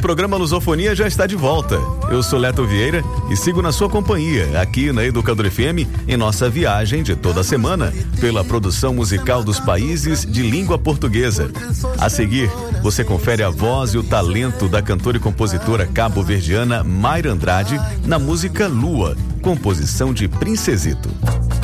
programa Lusofonia já está de volta. Eu sou Leto Vieira e sigo na sua companhia aqui na Educador FM em nossa viagem de toda semana pela produção musical dos países de língua portuguesa. A seguir, você confere a voz e o talento da cantora e compositora cabo-verdiana Mayra Andrade na música Lua, composição de Princesito.